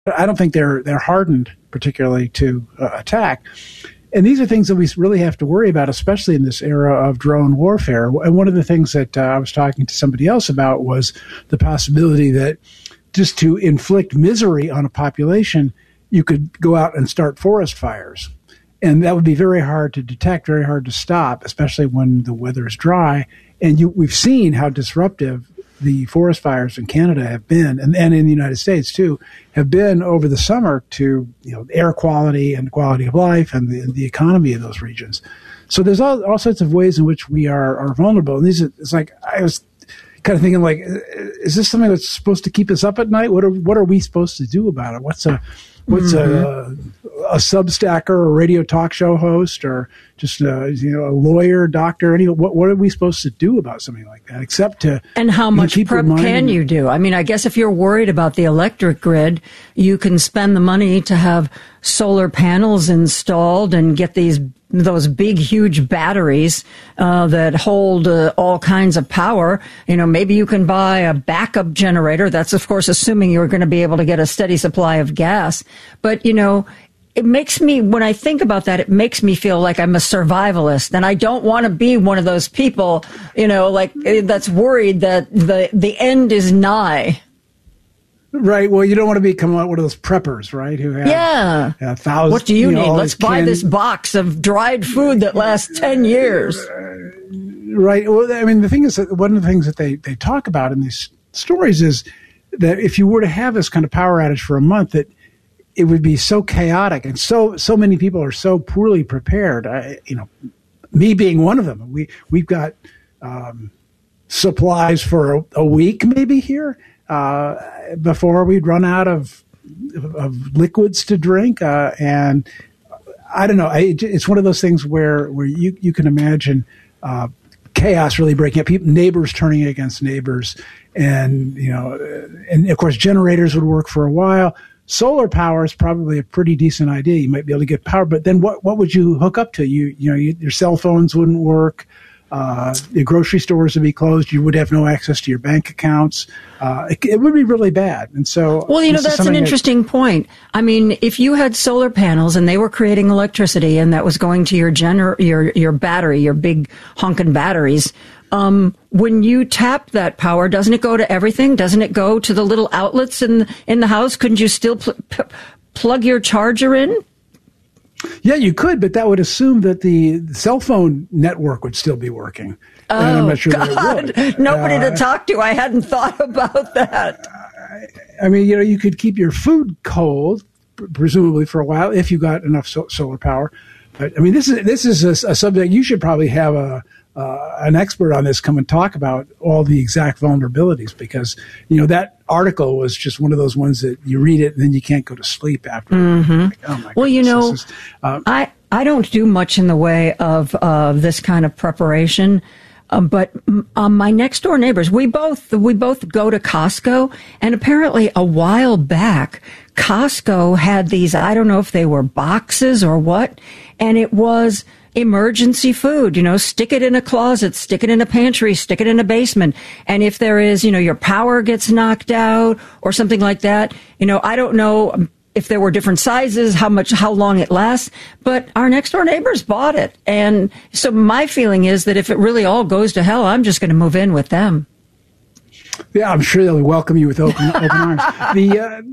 I don't think they're hardened particularly to attack. And these are things that we really have to worry about, especially in this era of drone warfare. And one of the things that I was talking to somebody else about was the possibility that just to inflict misery on a population, you could go out and start forest fires. And that would be very hard to detect, very hard to stop, especially when the weather is dry. And we've seen how disruptive the forest fires in Canada have been, and in the United States too, have been over the summer to air quality and quality of life and the economy of those regions. So there's all sorts of ways in which we are vulnerable. And it's like I was kind of thinking, like, is this something that's supposed to keep us up at night? What are we supposed to do about it? What's a Substacker or a radio talk show host or just a lawyer, doctor? What are we supposed to do about something like that? Except to and how much prep can you do? I mean, I guess if you're worried about the electric grid, you can spend the money to have solar panels installed and get those big, huge batteries that hold all kinds of power. Maybe you can buy a backup generator. That's, of course, assuming you're going to be able to get a steady supply of gas. But, it makes me, when I think about that, it makes me feel like I'm a survivalist. And I don't want to be one of those people, that's worried that the end is nigh. Right. Well, you don't want to become one of those preppers, right? Who have thousands. What do you need? Let's buy this box of dried food that lasts 10 years. Right. Well, I mean, the thing is that one of the things that they talk about in these stories is that if you were to have this kind of power outage for a month, that it would be so chaotic and so many people are so poorly prepared. Me being one of them. We've got supplies for a week maybe here. Before we'd run out of liquids to drink, and I don't know. It's one of those things where you can imagine chaos really breaking up. Neighbors turning against neighbors, and and of course generators would work for a while. Solar power is probably a pretty decent idea. You might be able to get power, but then what would you hook up to? Your cell phones wouldn't work. The grocery stores would be closed. You would have no access to your bank accounts. It would be really bad. And so, well, that's an interesting point. I mean, if you had solar panels and they were creating electricity and that was going to your battery, your big honking batteries, when you tap that power, doesn't it go to everything? Doesn't it go to the little outlets in the house? Couldn't you still plug your charger in? Yeah, you could, but that would assume that the cell phone network would still be working. Oh, and I'm not sure God. That it would. Nobody to talk to. I hadn't thought about that. I mean, you could keep your food cold, presumably for a while, if you got enough solar power. But, I mean, this is a subject you should probably have an expert on this come and talk about all the exact vulnerabilities, because that article was just one of those ones that you read it and then you can't go to sleep after. Mm-hmm. Like, oh my goodness, I don't do much in the way of this kind of preparation. But my next door neighbors, we both go to Costco, and apparently a while back, Costco had these, I don't know if they were boxes or what, and it was emergency food, stick it in a closet, stick it in a pantry, stick it in a basement. And if there is, your power gets knocked out or something like that, I don't know if there were different sizes, how long it lasts, but our next door neighbors bought it. And so my feeling is that if it really all goes to hell, I'm just going to move in with them. Yeah, I'm sure they'll welcome you with open arms. I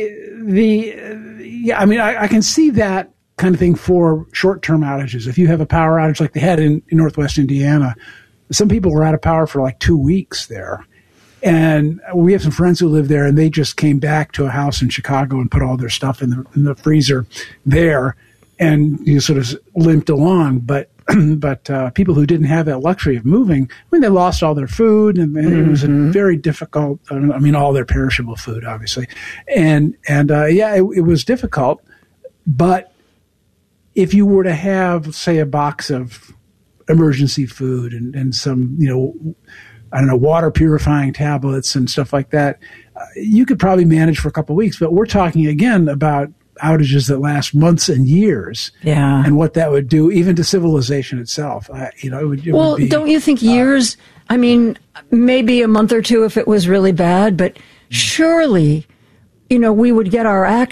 mean, I can see that kind of thing for short-term outages. If you have a power outage like they had in Northwest Indiana, some people were out of power for like 2 weeks there. And we have some friends who live there, and they just came back to a house in Chicago and put all their stuff in the freezer there, and sort of limped along. But people who didn't have that luxury of moving, I mean, they lost all their food, and it was a very difficult. I mean, all their perishable food, obviously, and it was difficult. But if you were to have, say, a box of emergency food and some, I don't know, water purifying tablets and stuff like that, you could probably manage for a couple of weeks. But we're talking again about outages that last months and years, and what that would do even to civilization itself. It would be, don't you think years? I mean, maybe a month or two if it was really bad, but surely, we would get our act